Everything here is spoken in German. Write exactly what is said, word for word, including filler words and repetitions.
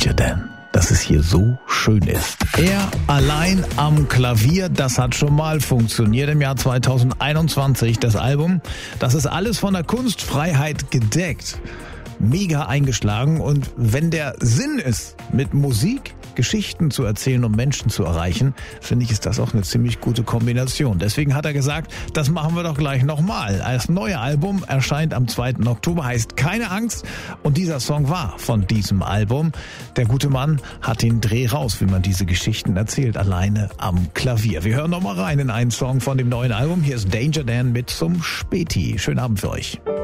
Danger Dan, dass es hier so schön ist. Er allein am Klavier, das hat schon mal funktioniert im Jahr zweitausendeinundzwanzig. Das Album, das ist alles von der Kunstfreiheit gedeckt. Mega eingeschlagen, und wenn der Sinn ist, mit Musik Geschichten zu erzählen, um Menschen zu erreichen, finde ich, ist das auch eine ziemlich gute Kombination. Deswegen hat er gesagt, das machen wir doch gleich nochmal. Das neue Album erscheint am zweiten Oktober, heißt Keine Angst, und dieser Song war von diesem Album. Der gute Mann hat den Dreh raus, wie man diese Geschichten erzählt, alleine am Klavier. Wir hören nochmal rein in einen Song von dem neuen Album. Hier ist Danger Dan mit Zum Späti. Schönen Abend für euch.